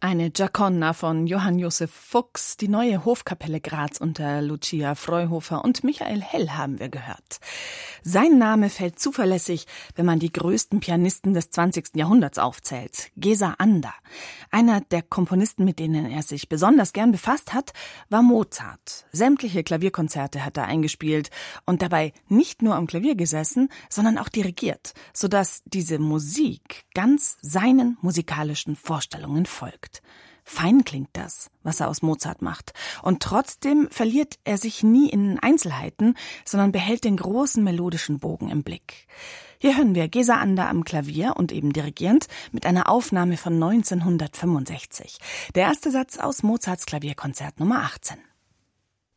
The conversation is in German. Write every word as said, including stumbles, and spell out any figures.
Eine Gioconda von Johann Josef Fuchs, die neue Hofkapelle Graz unter Lucia Freuhofer und Michael Hell haben wir gehört. Sein Name fällt zuverlässig, wenn man die größten Pianisten des zwanzigsten Jahrhunderts aufzählt. Gesa Anda. Einer der Komponisten, mit denen er sich besonders gern befasst hat, war Mozart. Sämtliche Klavierkonzerte hat er eingespielt und dabei nicht nur am Klavier gesessen, sondern auch dirigiert, sodass diese Musik ganz seinen musikalischen Vorstellungen folgt. Fein klingt das, was er aus Mozart macht. Und trotzdem verliert er sich nie in Einzelheiten, sondern behält den großen melodischen Bogen im Blick. Hier hören wir Gesa Anda am Klavier und eben dirigierend mit einer Aufnahme von neunzehnhundertfünfundsechzig. Der erste Satz aus Mozarts Klavierkonzert Nummer achtzehn.